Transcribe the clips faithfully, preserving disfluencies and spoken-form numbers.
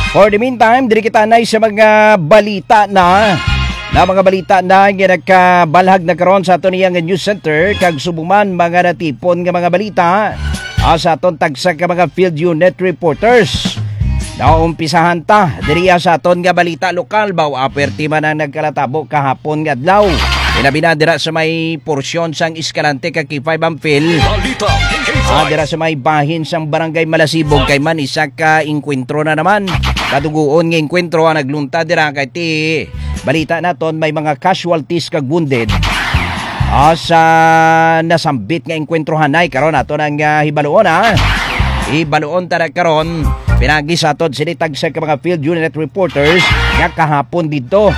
For the meantime, diri kita nay sa mga balita na na mga balita na nga nagkabalhag na karon sa aton iyang news center kag subuman mga natipon nga mga balita ah, sa aton tagsa ka mga field unit reporters. Naumpisahan ta diri sa aton nga balita lokal baw aperti man ang nagkalatabo kahapon nga adlaw. Pinabina dira sa may porsyon sang Escalante kag K five Ampil. Balita Ah, dira sa may bahin sang barangay Malasibog kay man isa ka inkwentro na naman. Kaduguon nga inkwentro ang naglunta dira kay ti balita naton may mga casualties kag wounded. Ah, sa nasambit nga inkwentro hanay karon aton ang uh, hibaluon ha. Hibaluon tara karon pinagi sa aton sinitag sa mga field unit reporters nga kahapon dito.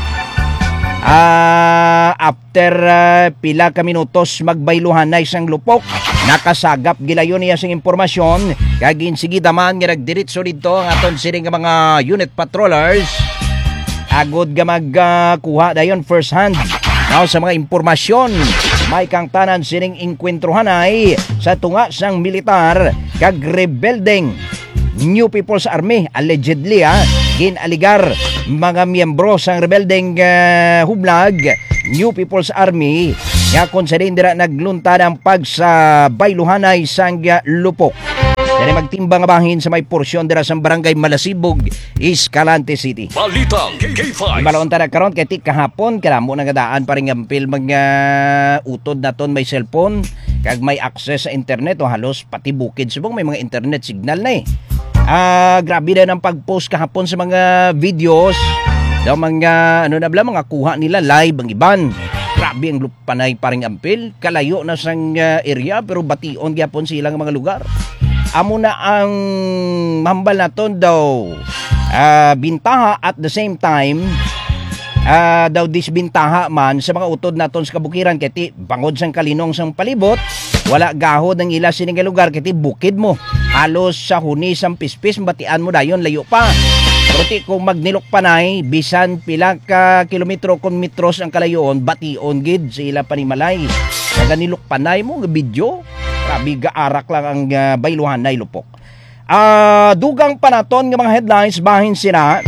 Ah, after uh, pila ka minutos magbayluhan na isang lupok, nakasagap gilayon niya sing impormasyon kag insigi daman nga nagdiretso dito ang aton siring nga mga unit patrollers agod nga magkuha uh, dayon first hand now sa mga impormasyon may kang tanan siring inkwentruhan ay sa tunga sang militar kag rebelding New People's Army allegedly ha ginaligar mga miyembro sang rebelding uh, hublag New People's Army nga konsiderin dira naglunta ng pag sa bayluhanay sang uh, lupok. Dali magtimbang bahin sa may porsyon dira sa barangay Malasibog, Escalante City. Balita K five. Ibalon ta na karon kay ti kahapon kala mo nagadaan pa ring ampil mga utod naton may cellphone kag may access sa internet o halos pati bukid subong may mga internet signal na eh. Ah, grabe na ng pag-post kahapon sa mga videos daw mga ano na bala mga kuha nila live ang iban. Grabe ang lupanay paring ampil, kalayo na sang uh, area pero bation gyapon silang mga lugar. Amo na ang mambal naton daw uh, bintaha at the same time uh, daw disbintaha man sa mga utod naton sa kabukiran kay bangod sang kalinong sang palibot wala gahod ang ila sining lugar kay bukid mo halos sa huni sang pispis batian mo dayon layo pa. Pero ti kung magnilok panay bisan pila ka kilometro kon metros ang kalayoon bation gid sa ila panimalay. Kaga nilok panay mo nga video grabe gaarak lang ang uh, bayluhan na ilupok. Uh, dugang panaton ng mga headlines bahin sina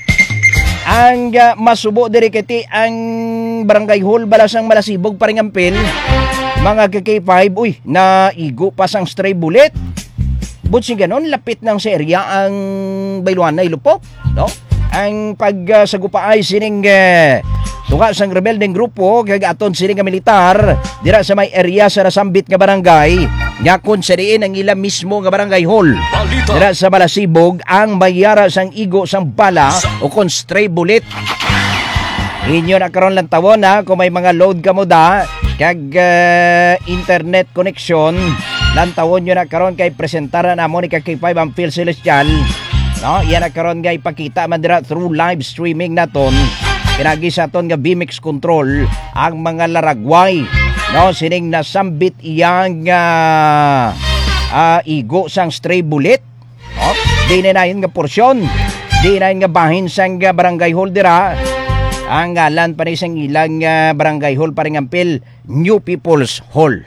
ang uh, masubo diri kiti ang barangay hall balasang Malasibog paring ampil mga K five uy na igo pa sang stray bullet. Butsi ganon lapit ng sa area ang bayluhan na ilupok, no? Ang pagsagupa uh, ay sining uh, tunga sang rebelding grupo kag aton sining nga militar dira sa may area sa nasambit nga barangay nga konseriin ang ila mismo nga barangay hall dira sa Malasibog ang mayara sang igo sang bala o kon stray bullet. Inyo na karon lang tawon ha kung may mga load ka mo da kag uh, internet connection lang tawon nyo na karon kay presentara na mo ni K five ang Phil Celestial, no? Yan na karon nga ipakita man dira through live streaming naton pinagi sa aton nga B M X control ang mga laragway, no? Sining nasambit iyang uh, uh, igo sang stray bullet, no? Di na yun nga porsyon di na yun nga bahin sang uh, barangay hall dira ang ngalan pa rin isang ilang uh, barangay hall paring ampil New People's Hall.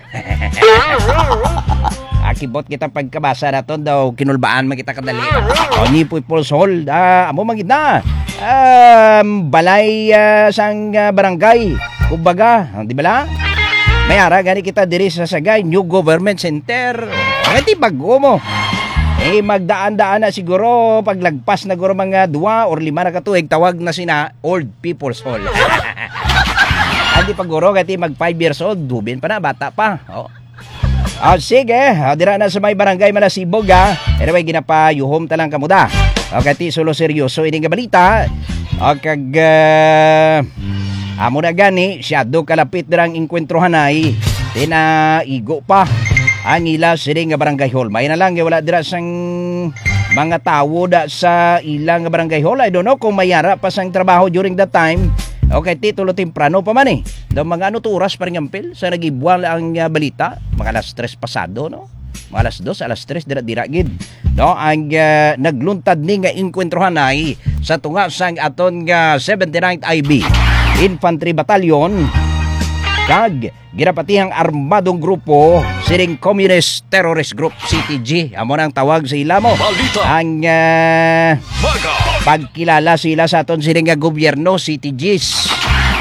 Akibot kita pagkabasa na to daw kinulbaan man kita kadali. O New People's Hall ah, amo man gid na um, balay uh, sang uh, barangay kumbaga di bala may ara gani kita diri sa Sagay New Government Center. O di bago mo eh magdaan-daan na siguro paglagpas na guro mga dua or lima na katuig tawag na sina Old People's Hall. Andi paguro kati mag five years old dubin pa na bata pa. Oh. Ah, sige, ah, dira na sa may barangay Malasibog ha. Anyway, ginapayuhom talang kamuda. O kati solo seryoso ining balita. O kag uh, amo na gani siyado kalapit dirang inkwentruhan ay tinaigo pa ang ila siring nga barangay hall. May na lang wala dira sang mga tawo da sa ilang barangay hall. I don't know kung mayara pa sang trabaho during that time. Okay, titulo temprano pa man eh. Daw mga ano to oras pa rin ampil sa nagibuwang ang uh, balita. Mga alas tres pasado, no? Mga alas dos, alas tres, dira-dira gid. No, ang uh, nagluntad ni nga inkwentruhan ay sa tunga sang aton nga seventy-ninth I B Infantry Battalion kag ginapatihang armadong grupo sining Communist Terrorist Group C T G. Amo nang tawag sa ila mo. Ang uh, pagkilala sila sa aton sining nga gobyerno C T Gs.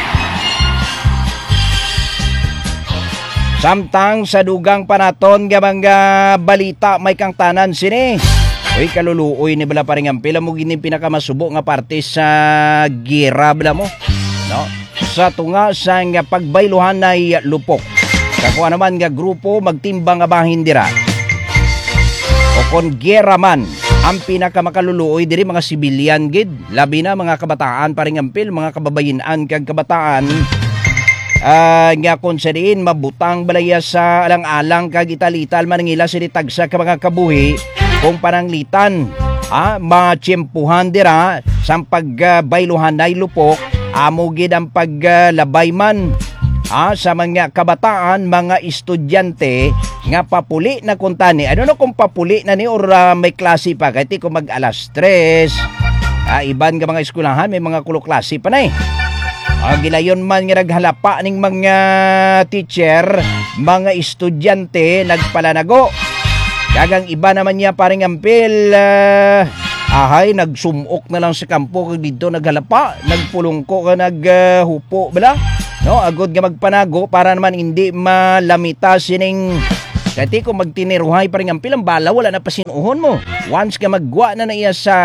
Samtang sa dugang panaton nga mga balita may kang tanan sini. Uy, kaluluoy ni bala paring ampila mo gini pinakamasubo nga parte sa gira bala mo. No? Sa tunga sa nga pagbayluhan ay lupok. Kakuha naman nga grupo magtimbang nga bahin dira. O kon gira man ang pinakamakaluluoy diri mga sibilyan gid, labi na mga kabataan paring ampil, mga kababayenan kag kabataan. Uh, nga kung sa diin mabutang balaya sa alang-alang kag italital manangila sini tagsa ka mga kabuhi kung pananglitan ah, matsyempuhan dira sa pagbayluhan uh, ay lupok amo gid ang paglabay uh, man ah, sa mga kabataan mga estudyante nga papuli na kuntani ano na kung papuli na ni or uh, may klase pa kahit kung mag alas tres ah, iban nga mga eskulahan may mga kulo-klase pa na eh. Uh, gilayon man nga naghalapa ning mga teacher, mga estudyante nagpalanago. Kagang iba naman niya paring ampil, uh, ahay nagsumok na lang sa kampo kag dito naghalapa, nagpulungko ka naghupo uh, bala. No, agod nga magpanago para naman hindi malamita sining kati kung magtiniruhay paring ampil ang bala wala na pasinuhon mo. Once ka magwa na na iya sa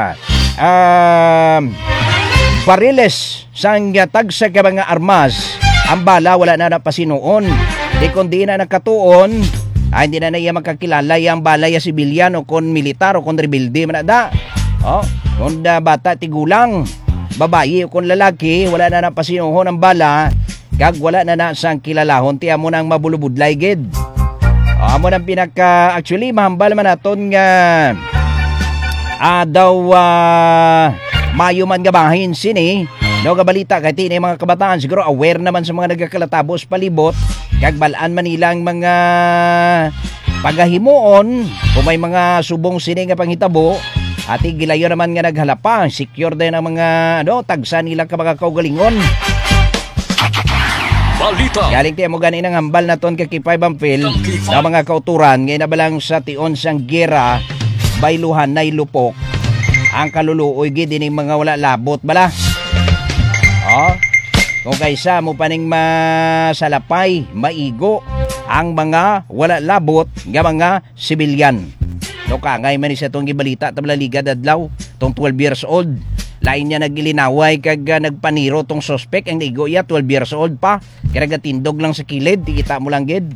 uh, bariles sang tag sa mga armas ang bala wala na napasinuon di kundi na nakatuon ay hindi na na iya magkakilala yung bala ya sibilyan o kon militar o kon rebelde man da oh, kung da bata tigulang babayi o kon lalaki wala na napasinuon ang bala kag wala na na sang kilalahon ti amo nang mabulubudlay gid oh, amo nang pinaka actually mahambal man naton nga ah, daw uh, mayo man gabahin sini no gabalita kati ni mga kabataan siguro aware naman sa mga nagakalatabos palibot kag balaan man nilang mga pagahimuon kung may mga subong sini nga panghitabo at gilayo naman nga naghalapa secure din ang mga ano tagsa nila ka mga kaugalingon balita galing ti mo ganin ang hambal naton kay Kipay Bampil na mga kauturan ngay nabalang sa tion sang gera bayluhan nay lupok ang kaluluoy gid ining mga wala labot bala. Oh, kung kaysa mo paning masalapay, maigo ang mga wala labot nga mga sibilyan. No kangay man isa tong gibalita tabla liga dadlaw tong twelve years old. Lain niya nagilinaway kag uh, nagpaniro tong suspect ang naigo iya twelve years old pa. Kaya nagatindog lang sa kilid, tikita mo lang gid.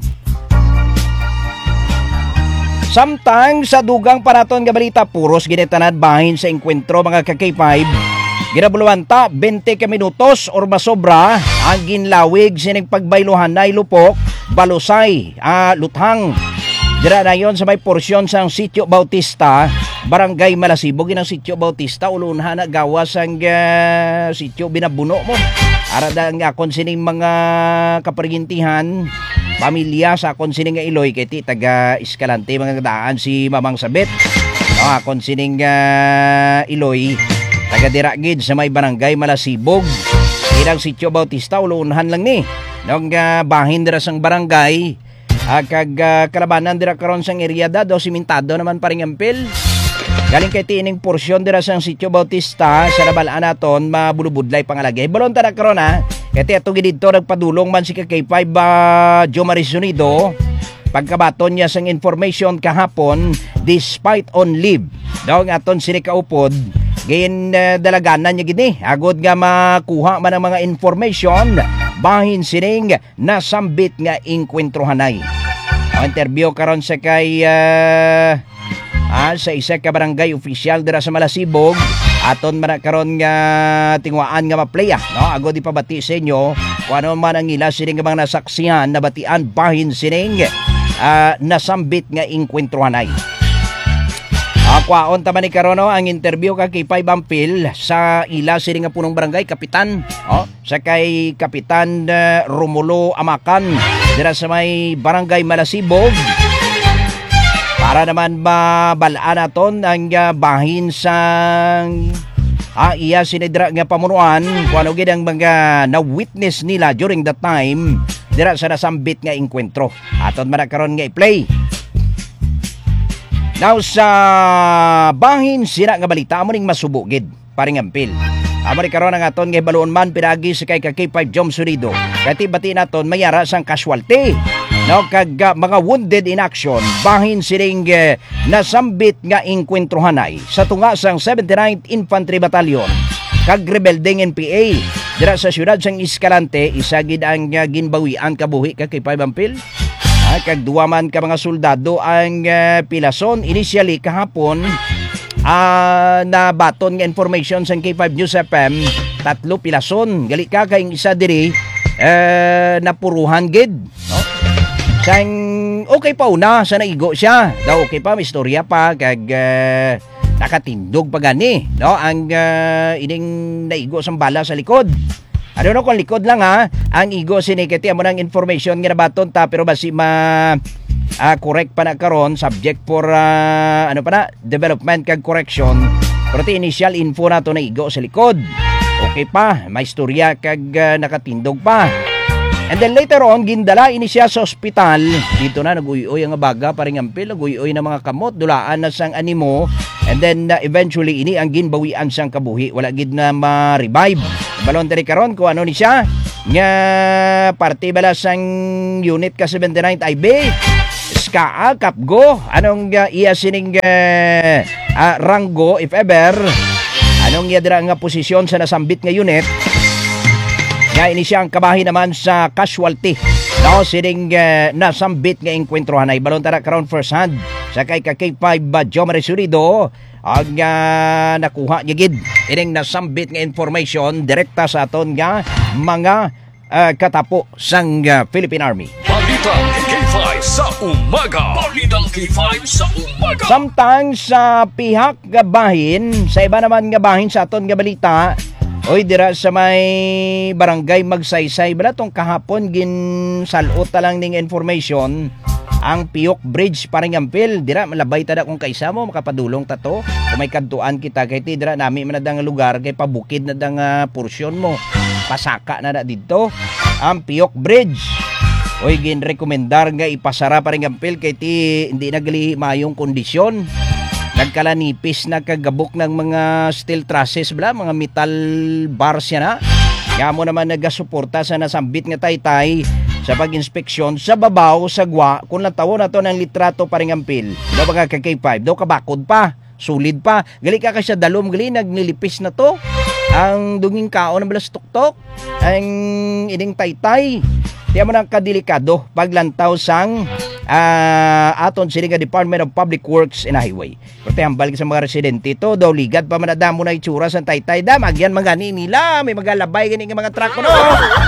Samtang sa dugang paraton nga balita puros ginetanan bahin sa enkwentro mga ka-K five. Ginabuluhan ta twenty ka minutos or masobra ang ginlawig sining pagbayluhan nay lupok balusay ah, luthang. Dira na yon sa may porsyon sang Sitio Bautista, Barangay Malasibo ginang Sitio Bautista ulunhan na gawas ang uh, Sitio Binabuno mo. Ara da nga kon sining mga kaparigintihan pamilya sa akon sining nga Iloy kay ti taga Escalante mga daan si Mamang Sabit. No, akon sining uh, Iloy taga dira gid sa may barangay Malasibog. Irang Sitio Bautista ulunhan lang ni. Nung uh, bahin dira sang barangay uh, kag uh, kalabanan dira karon sang area da do simentado naman paring ampil. Galing kay tining porsyon dira sang Sitio Bautista sa nabalaan naton mabulubudlay pangalagay. Balon ta na karon ha. Kati ato gidito nagpadulong man si K five uh, Jo Marisonido pagkabaton niya sang information kahapon despite on leave. Daw nga aton sini kaupod gayon uh, dalaganan niya gini agod nga makuha man ang mga information bahin sining nasambit nga inkwentrohanay. Ang interview karon sa kay uh, ah, sa isa ka barangay official dira sa Malasibog aton man karon nga tingwaan nga maplaya no agod ipabati sa inyo kung ano man ang ila sining mga nasaksihan nabatian bahin sining uh, nasambit nga inkwentrohanay. Akwaon taman ni karon no, ang interview ka kay Pay Bampil sa ila sining nga punong barangay kapitan oh, sa kay Kapitan uh, Romulo Amakan dira sa may barangay Malasibog. Para naman mabalaan naton ang uh, bahin sang ah, iya sinidra nga pamunuan kung ano gid ang mga na-witness nila during that time dira sa nasambit nga inkwentro. Aton man karon nga i-play. Now sa bahin sira nga balita amo ning masubugid paring ampil. Amo ni karon ang aton nga baluon man pinagi sa kay K five Jom Surido. Kati bati naton mayara sang casualty. No kag uh, mga wounded in action bahin siring uh, nasambit nga inkwentruhanay sa tunga sang seventy-ninth Infantry Battalion kag rebeldeng N P A dira sa syudad sang Escalante. Isa gid ang uh, ginbawian kabuhi kag K five ampil. Ah, kag duwa man ka mga soldado ang uh, pilason initially kahapon. Ah, na baton nga information sa K five News F M, tatlo pilason. Gali ka kay isa diri eh, napuruhan gid, no? Sang okay pa una sa naigo siya. Daw okay pa, may istorya pa kag uh, nakatindog pa gani, no? Ang uh, ining naigo sang bala sa likod. Ano no kung likod lang ha, ang igo sinikiti amo nang information nga nabaton ta pero basi ma Uh, correct pa na karon subject for uh, ano pa na development kag correction pero ti initial info na to na igo sa likod okay pa may istorya kag uh, nakatindog pa and then later on gindala ini siya sa ospital dito na naguyoy ang baga paring ampil naguyoy na mga kamot dulaan na sang animo and then uh, eventually ini ang ginbawian sang kabuhi wala gid na ma-revive balon tari karon ko ano ni siya nga parte bala sang unit ka seventy-ninth I B Ska Kapgo anong uh, iya sining uh, uh, ranggo if ever anong iya dira nga posisyon sa nasambit nga unit nga ini siyang kabahin naman sa casualty no sining uh, nasambit nga inkwentruhan ay balon tara karon first hand sa kay K five uh, Jomar Surido ang uh, nakuha niya gid ining nasambit nga information direkta sa aton nga mga uh, katapo sang uh, Philippine Army. Balitang K five sa umaga. Balitang K five sa umaga. Samtang sa pihak nga bahin, sa iba naman nga bahin sa aton nga balita, oy dira sa may barangay Magsaysay, bala tong kahapon gin salot ta lang ning information ang Piyok Bridge paring ampil dira malabay tada kung kaisa mo makapadulong ta to kung may kadtuan kita kay ti dira nami man nadang lugar kay pabukid na dang uh, porsyon mo pasaka na da didto ang Piyok Bridge. Oy ginrekomendar nga ipasara pa rin ampil kay ti hindi nagali mayong kondisyon. Nagkalanipis na kagabok ng mga steel trusses bla, mga metal bars yan ha. Kaya mo naman nagasuporta sa nasambit nga taytay sa pag-inspeksyon sa babaw sa gwa kung natawo na to ng litrato pa rin ampil. Daw mga ka K five, daw kabakod pa, sulid pa. Gali ka kasi dalom, gali nagnilipis na to. Ang dunging kao ng balas tuktok, ang ining taytay. Kaya mo nang kadelikado paglantaw sang uh, aton sila nga Department of Public Works and Highway. Pero tayambal sa mga residente ito, daw ligad pa manadamo na itsura sa taytay da, magyan magani nila, may magalabay ganing mga truck no.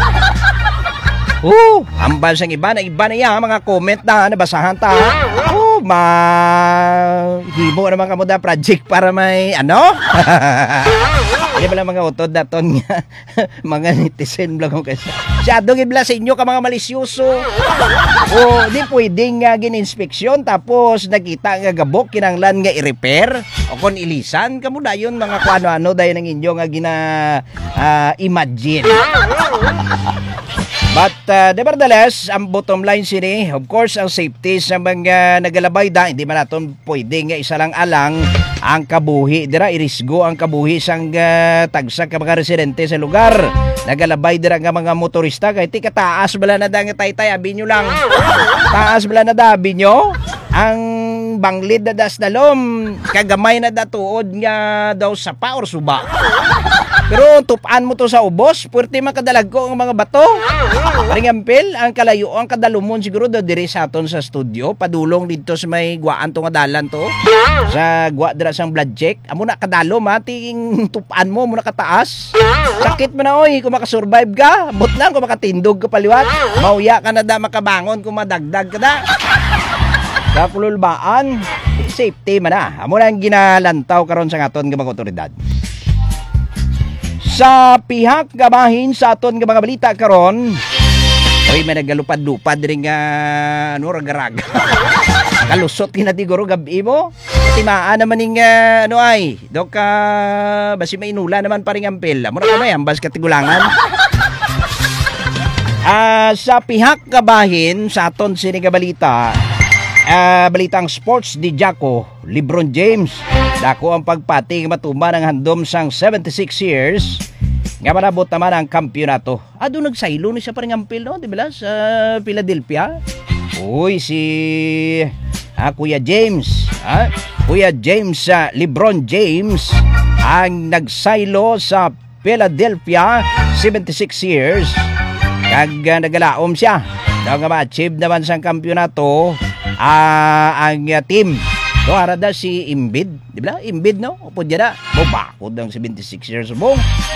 Uh, ambal sang iba na iba na ya, mga comment na nabasahan ta. Uh, mahimo naman kamo da project para may ano? Hindi pala mga utod na ton nga mga netizen lang ko kasi. Siyadong ibla sa inyo ka mga malisyoso. O di pwedeng nga gin-inspeksyon tapos nakita nga gabok kinanglan nga i-repair o kung ilisan kamo dayon mga kuano-ano dayon ang inyo nga gina uh, imagine. But uh, nevertheless, ang bottom line sini, of course, ang safety sa mga nagalabay da, hindi man natin pwede nga isa lang alang ang kabuhi. Dira, irisgo ang kabuhi sang uh, tagsa ka mga residente sa lugar. Nagalabay dira nga mga motorista, kahit tika taas bala na da nga tay-tay, abi nyo lang. Taas bala na da, abi nyo. Ang banglid na das dalom, kagamay na da tuod nga daw sapa or suba. Pero tupan mo to sa ubos, puwerte makadalag ko ang mga bato. Ringampil, ang kalayo, ang kadalumon siguro do diri sa aton sa studio, padulong dito sa may guaan to nga dalan to. Sa gua dira sang blood check, amo na kadalom ha, ting tupan mo, mo na kataas. Sakit mo na oy, kung makasurvive ka, but lang kung makatindog ka paliwat, mauya ka na da makabangon kung madagdag ka da. Sa pululbaan, safety man na. Amo na ang ginalantaw karon sa aton nga mga otoridad. Sa pihak gabahin sa aton nga mga balita karon, oy may nagalupad-lupad ring uh, ano ragaraga. Kalusot kinatiguro gabi mo. Timaan naman ning uh, ano ay, dok ka uh, basi mainula naman pa ring ampel. Amo na kamay ambas katigulangan. Ah, sa pihak kabahin sa aton sini nga balita, ah, balitang sports di Jaco, LeBron James dako ang pagpati nga matuman ang handom sang seventy-six years nga manabot naman ang kampyonato. Ado nagsaylo ni siya pa ring ampil no, di ba sa Philadelphia. Uy, si ah, Kuya James, ah, Kuya James, uh, LeBron James ang nagsaylo sa Philadelphia, seventy-six years. Kag uh, nagalaom siya. Daw nga ma-achieve naman sa kampyonato uh, ang uh, team. So, harada si Embiid, di ba? Embiid, no? Upo dyan na. Bubakod ng seventy-six years old.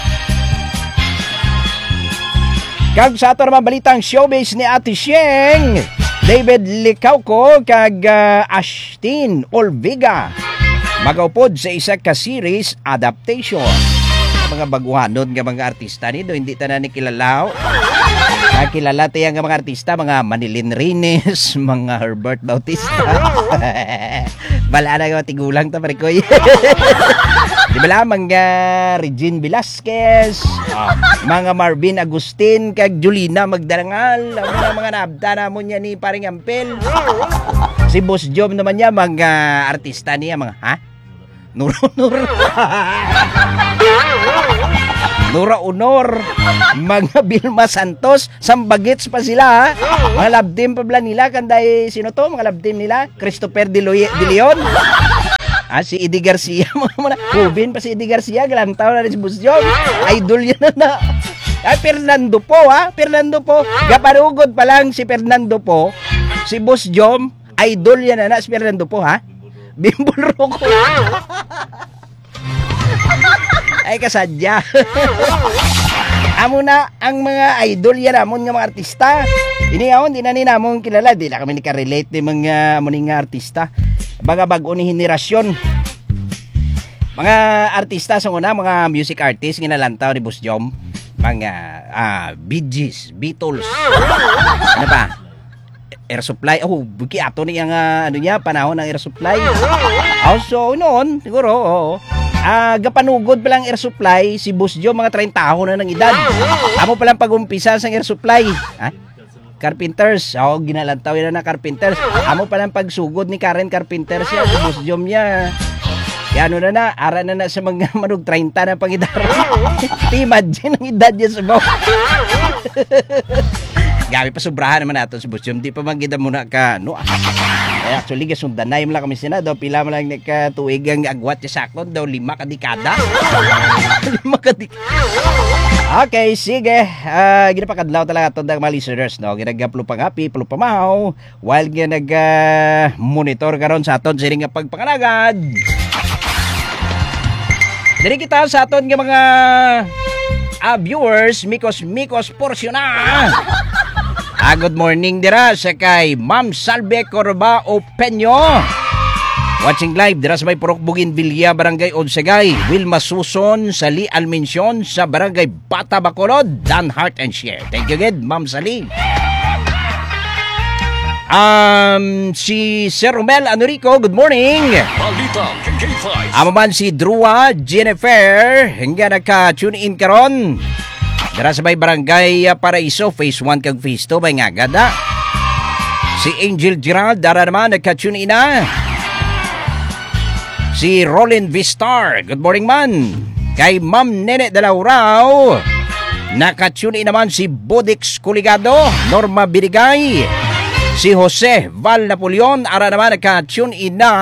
Kag sa ato naman balitang showbiz ni Ate Sheng, David Licauco kag uh, Ashtin Olvega magaupod sa isa ka series adaptation. Mga baguhanon nga mga artista ni do hindi tanan ni kilalaw. Nakilala tayo nga mga artista, mga Manilin Rines, mga Herbert Bautista. Bala na nga tigulang ta parikoy. Di ba lang mga Regine Velasquez, oh, mga Marvin Agustin kag Julina Magdarangal, ang mga mga nabda na mo niya ni paring Ampel. Si Boss Jom naman niya mga artista niya mga ha? Nuro Nuro. Nora Honor, mga Vilma Santos, Sambagits pa sila ha? Mga labdim pa bala nila, kanday sino to? Mga labdim nila, Christopher De, Loy- De Leon. Ah, si Eddie Garcia, mga mga Rubin pa si Eddie Garcia, galantaw na rin si Busjong. Idol yan na na. Ay, Fernando po ha, Fernando po. Gaparugod pa lang si Fernando po. Si Boss Jom, idol yan na na si Fernando po ha. Bimbol Roko. Ay, kasadya. Amo na ang mga idol yan amon nga mga artista. Ini amon, di na ni namon kilala. Di na kami nika-relate ni mga amon nga artista. Mga bago ni henerasyon. Mga artista sa una, mga music artist, ginalantaw ni Boss Jom. Mga ah, Bee Gees, Beatles. Ano pa? Air Supply. Oh, buki ato ni ang uh, ano niya, panahon ng Air Supply. Also, noon, siguro, oo. Ah, gapanugod pa lang Air Supply, si Boss Jom, mga thirty taon na ng edad. Amo pa lang pag-umpisa sa Air Supply. Ha? Carpenters. Oo, oh, ginalantaw yan na Carpenters. Amo pa lang pagsugod ni Karen Carpenters yan. Si Boss Jom niya. Yan ano na na, ara na na sa mga manug thirty na pangidara. Imagine ang edad niya sa bawah. Gabi pa sobrahan naman nato si Boss Jom. Di pa magida muna ka, no? Eh, actually, kasundanay mo lang kami sila. Daw, pila mo lang nagkatuig ang agwat niya sakon. Daw, lima kadikada. Lima kadikada. Okay, sige. Uh, ginapakadlaw talaga ito ng mga listeners, no? Ginagaplo pa nga, piplo pa maho. While ginag-monitor ka ron sa aton siring nga pagpangalagad. Dari kita sa aton nga mga uh, viewers, mikos-mikos porsyon na. Ah, good morning dira sa kay Ma'am Salve Corba Openyo. Watching live dira sa may Purok Bougainvillea, Barangay Onsagay. Wilma Suson, Sali Almension sa Barangay Bata Bacolod. Dan Heart and Share. Thank you again, Ma'am Sali. Um, si Sir Romel Anorico, good morning. Balita K five. Amo man si Drua Jennifer, hingga naka-tune in karon. Dara sa may Barangay Paraiso, Phase one kag Phase two, may nga gada. Si Angel Gerald, dara naman, nagka-tune in na. Si Roland Vistar, good morning man. Kay Ma'am Nene Dalaurao, naka-tune in naman si Bodix Kuligado, Norma Birigay. Si Jose Val Napoleon, ara naman, naka-tune in na.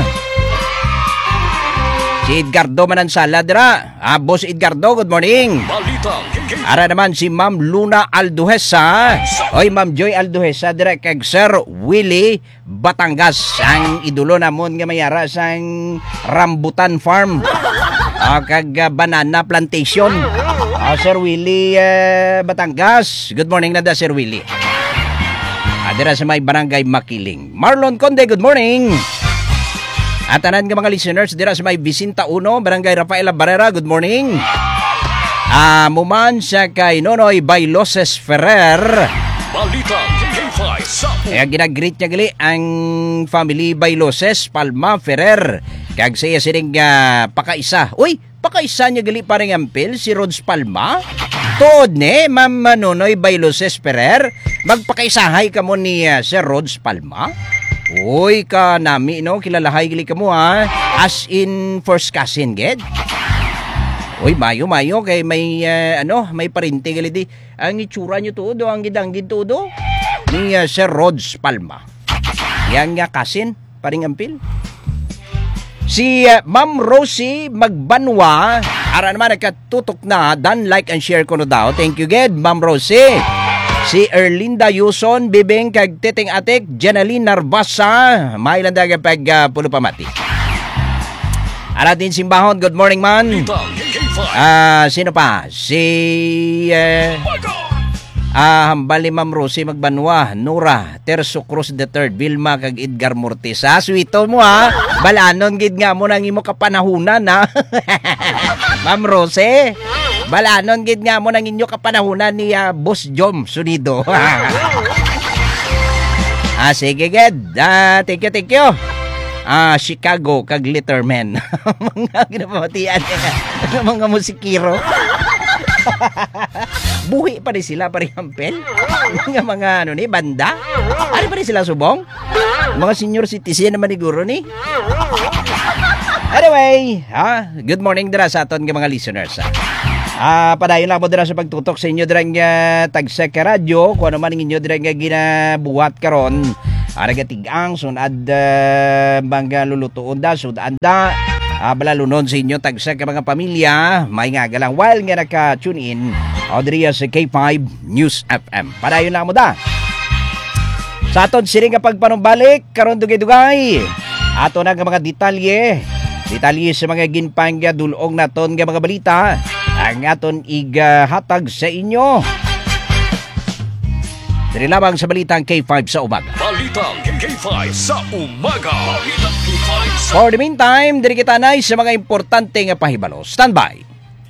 Si Edgardo Manansala, dira. Ah, Boss Edgardo, good morning. Balita K five. Ara naman si Ma'am Luna Alduhesa. Oy, Ma'am Joy Alduhesa, dira kag Sir Willie Batangas. Ang idolo namon nga mayara sang Rambutan Farm. Ah, kag uh, Banana Plantation. Ah, Sir Willie uh, Batangas. Good morning na da, Sir Willie. Ah, dira sa may Barangay Makiling. Marlon Conde, good morning. At tanan nga mga listeners dira sa may Vicenta uno, Barangay Rafaela Barrera, good morning. Ah, muman sa kay Nonoy Bailoses Ferrer. Balita K five sa Kaya ginagreet niya gali ang family Bailoses Palma Ferrer. Kag saya sining uh, pakaisa. Uy, pakaisa niya gali paring ampil si Rods Palma. Tuod ni, Ma'am Manunoy Bailoses Ferrer, magpakaisahay ka mo ni uh, Sir Rods Palma. Uy, ka nami, no? Kilalahay gili ka mo, ha? As in first cousin, ged. Uy, mayo-mayo, kay may, uh, ano, may parinting gali di. Ang itsura nyo tudo, ang gidanggid tudo, ni uh, Sir Rods Palma. Yang nga cousin, paring ampil. Si uh, Ma'am Rosie Magbanwa, ara naman nagkatutok na, dan like and share ko no daw. Thank you, Ged, Ma'am Rosie. Si Erlinda Yuson, Bibing kag Titing Atik, Jenaline Narvasa, mailan daga pag uh, pulo pamati. Ara din simbahon, good morning man. Ah, uh, sino pa? Si uh, Ah, hambali Ma'am Rosie Magbanwa, Nora, Terso Cruz the third, Vilma kag Edgar Mortis. Ah, suito mo ha. Balanon gid nga mo nang imo kapanahunan ha. Ma'am Rosie, balanon gid nga mo nang inyo kapanahunan ni uh, Boss Jom Sunido. Ah, sige gid. Ah, thank you, thank you. Ah, Chicago kag Letterman. Mga ginapamatian mga musikiro. Buhi pa rin sila, paring ampel. Mga mga ano ni, banda. Ano pa rin sila subong? Mga senior citizen naman siguro ni. Anyway, ha, good morning dira sa aton ng mga listeners. Ha. Ah, padayon lang po dira sa pagtutok sa inyo dira nga tagsek ka radyo. Kung ano man inyo dira nga ginabuhat karon. Aragatigang sunad uh, mga lulutuon da, sudan da. Ah, balalunon sa inyo tagsa ka mga pamilya, may nga galang while nga naka-tune in Audrey sa K five News F M. Padayon lang mo da. Sa aton siring nga pagpanumbalik karon dugay-dugay. Ato na nga mga detalye, detalye sa mga ginpang dulong naton nga mga balita ang aton igahatag sa inyo. Diri lamang sa balitang K five sa umaga. Balitang K five sa umaga. Balitang K five sa For the meantime, diri kita na sa mga importante nga pahibalo. Standby.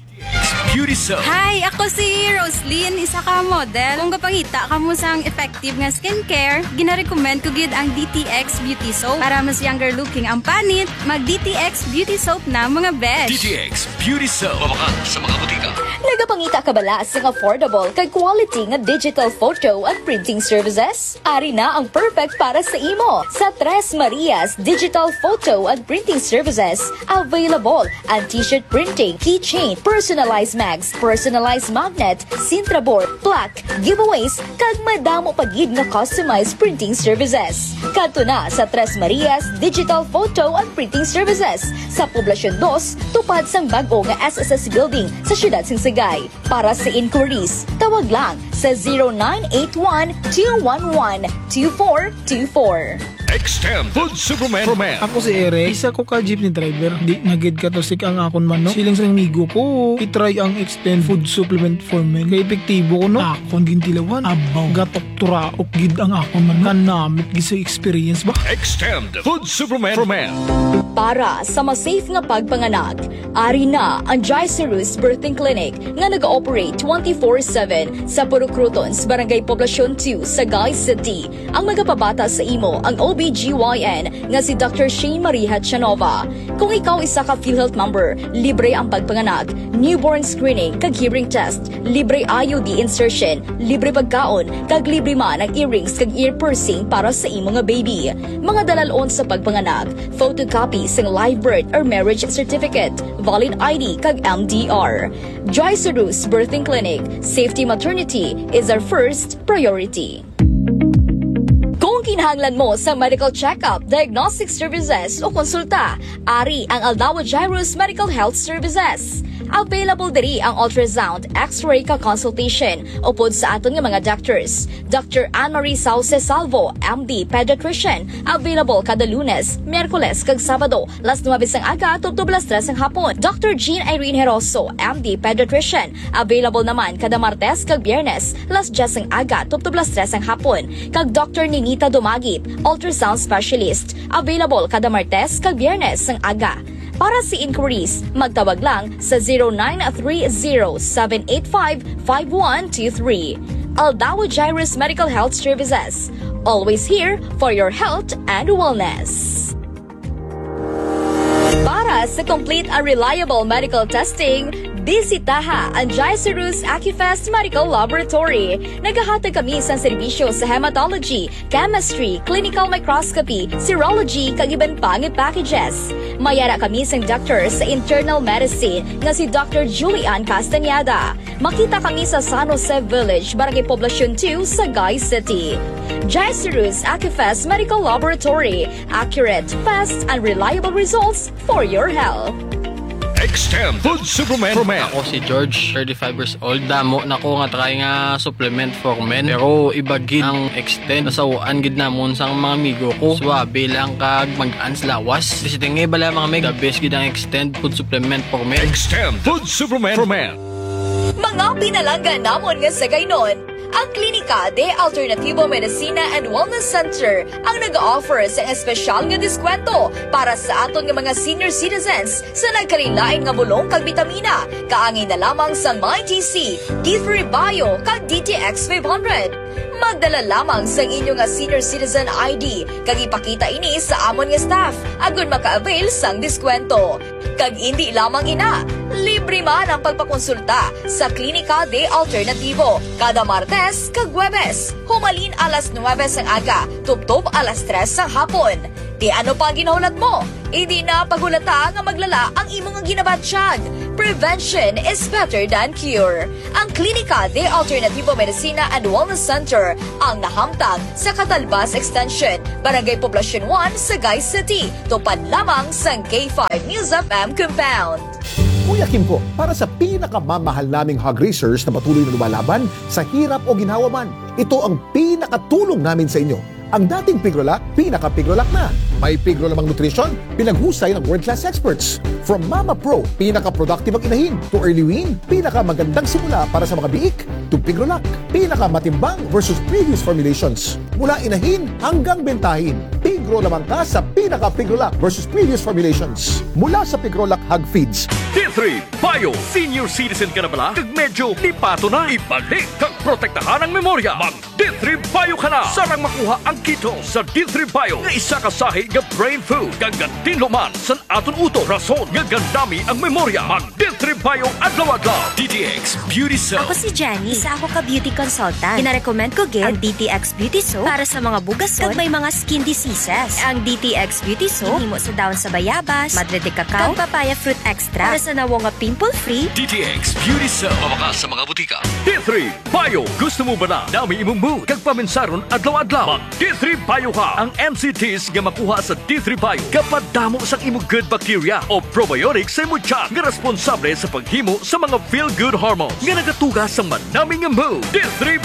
Beauty Soap. Hi, ako si Roslyn, isa ka model. Kung kapangita ka mo sang effective nga skincare, gina-recommend ko gid ang D T X Beauty Soap. Para mas younger looking ang panit, mag-D T X Beauty Soap na mga besh. D T X Beauty Soap. Mabakan sa mga butika. Nagapangita ka bala sa affordable kay quality nga digital photo at printing services? Ari na ang perfect para sa imo. Sa Tres Marias Digital Photo at Printing Services, available ang t-shirt printing, keychain, personalized mags, personalized magnet, Sintra board, plaque, giveaways, kag madamo pagid nga customized printing services. Kadto na sa Tres Marias Digital Photo at Printing Services sa Poblasyon two, tupad sang bag-o nga S S S Building sa Siyudad Singsagay. Para sa inquiries, tawag lang sa zero nine eight one, two one one, two four two four. Extend Food Superman for Men. Ako si Eric, isa ko ka jeepney driver. Di nagid ka to sik ang akon man, no? Siling sa amigo ko, itry ang Extend Food Supplement for Men. Kaya epektibo ko, no? Akon gintilawan, abaw, gatok tura, ok gid ang akon man, no? Kanamit gisa experience ba? Extend Food Superman for Men. Para sa mas safe nga pagpanganak, ari na ang Jaicerus Birthing Clinic nga nag-ooperate twenty-four seven sa Purucrutons, Barangay Poblasyon two, Sagay City. Ang magapabata sa imo ang O B G Y N nga si Doctor Shane Maria Chanova. Kung ikaw isa ka PhilHealth member, libre ang pagpanganak, newborn screening kag hearing test, libre I U D insertion, libre pagkaon, kag libre man ang earrings kag ear piercing para sa imo nga baby. Mga dalalon sa pagpanganak, photocopy sang live birth or marriage certificate, valid I D kag M D R. Jaicerus Birthing Clinic, safety maternity is our first priority. Kung kinahanglan mo sa medical check-up, diagnostic services o konsulta, ari ang Aldawa Jairus Medical Health Services. Available diri ang ultrasound, x-ray ka consultation upod sa aton nga mga doctors. Doctor Anne-Marie Sauce Salvo, M D Pediatrician, available kada Lunes, Miyerkules kag Sabado, las nuwebe sang aga tubto las tres ang hapon. Doctor Jean Irene Heroso, M D Pediatrician, available naman kada Martes kag Biyernes, las diyes ang aga tubto las tres ang hapon. Kag Doctor Ninita Dumagip, ultrasound specialist, available kada Martes kag Biyernes ang aga. Para sa inquiries, magtawag lang sa zero nine three zero, seven eight five, five one two three. Aldawa Jairus Medical Health Services. Always here for your health and wellness. Para sa complete and reliable medical testing, Bisitaha ang Jaiserus Acufest Medical Laboratory. Naghahatag kami sa serbisyo sa hematology, chemistry, clinical microscopy, serology, kag iban pang packages. Mayara kami sa doctor sa internal medicine nga si Doctor Julian Castañeda. Makita kami sa San Jose Village, Barangay Poblacion two, Sagay City. Jaiserus Acufest Medical Laboratory. Accurate, fast, and reliable results for your health. Extend Food Supplement for Men. Ako si George, thirty-five years old. Damo na ko nga try nga supplement for men. Pero ibagid ang extend. Nasawaan gid namon sa mga amigo ko. Swabe lang kag mag-ans lawas. Kasi tingay bala mga meg, the best gid ang extend food supplement for men. Extend Food Supplement for Men. Mga pinalanggan namon nga sa gaynon, ang Klinika de Alternativo Medicina and Wellness Center ang nag-offer sa espesyal nga diskwento para sa aton nga mga senior citizens sa nagkalilain nga bulong kag bitamina. Kaangin na lamang sa MyTC, D three Bio kag D T X five hundred. Magdala lamang sa inyo nga senior citizen I D kag ipakita ini sa amon nga staff agon maka-avail sang diskwento. Kag hindi lamang ina, libre man ang pagpakonsulta sa Klinika de Alternativo kada Martes kag Huwebes. Humalin alas nuwebe sang aga, tubtob alas tres sang hapon. Di ano pa ang ginahulat mo? Idi na pagulata nga maglala ang imong nga ginabatsyag. Prevention is better than cure. Ang Klinika de Alternativo Medicina and Wellness Center ang nahamtang sa Catalbas Extension, Barangay Poblacion one, Sagay City. Tupad lamang sa K five News F M Compound. Kuya Kim po, para sa pinakamamahal naming hog racers na patuloy na lumalaban sa hirap o ginhawa man, ito ang pinakatulong namin sa inyo. Ang dating Pigrolac, pinaka-Pigrolac na. May Pigro lamang nutrition, pinaghusay ng world-class experts. From Mama Pro, pinaka-productive ang inahin, to Early Wean, pinaka-magandang simula para sa mga biik, to Pigrolac, pinaka-matimbang versus previous formulations. Mula inahin hanggang bentahin, Pigro lamang ka sa pinaka-Pigrolac versus previous formulations. Mula sa Pigrolac Hog Feeds, D three Bio. Senior citizen ka na bala? Kag medyo lipato na. Ibalik kag protektahan ang memorya. Mag D three Bio ka na. Sarang makuha ang kito sa D three Bio nga isa ka sahi nga brain food. Kag gantinluman san aton uto. Rason nga gandami ang memorya. Mag D three Bio adlaw-adlaw. D T X Beauty Soap. Ako si Jenny. Isa ako ka beauty consultant. Gina-recommend ko gid ang D T X Beauty Soap para sa mga bugason kag may mga skin diseases. Ang D T X Beauty Soap himo sa dahon sa bayabas, madre de cacao, kag papaya fruit extra para sa nawo nga pimple-free. D T X Beauty Soap. Mabakas sa mga butika. D three Bio. Gusto mo ba na dami imong mood kag paminsaron adlaw-adlaw? Mag D three Bio ka. Ang M C Ts nga makuha sa D three Bio kapag damo sa imong good bacteria o probiotics sa imong tiyan nga responsable sa paghimo sa mga feel-good hormones nga nagatuga sa manaming mood. D three